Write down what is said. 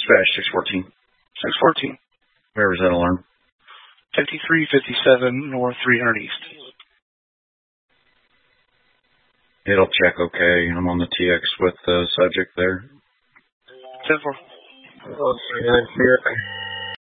Dispatch 614. 614. Where was that alarm? 5357 North 300 East. It'll check okay. I'm on the TX with the subject there. 10-4. Oh, 39 here.